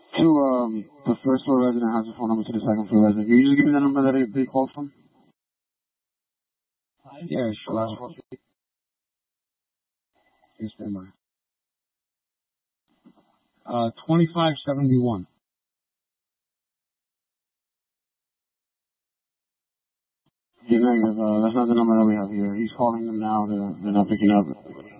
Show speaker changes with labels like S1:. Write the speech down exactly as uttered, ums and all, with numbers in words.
S1: To um, the first floor resident has a phone number to the second floor resident. Can you just give me the number that they, they called from? Yeah, sure. Last four. Yes, ma'am. Uh, twenty-five seventy-one. Yeah, negative. Uh, that's not the number that we have here. He's calling them now. They're, they're not picking up.